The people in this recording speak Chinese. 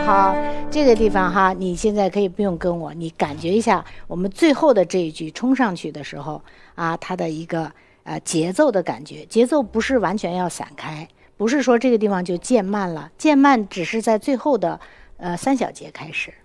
好，这个地方哈，你现在可以不用跟我，你感觉一下我们最后的这一句冲上去的时候啊，它的一个节奏的感觉，节奏不是完全要散开，不是说这个地方就渐慢了，渐慢只是在最后的3小节开始。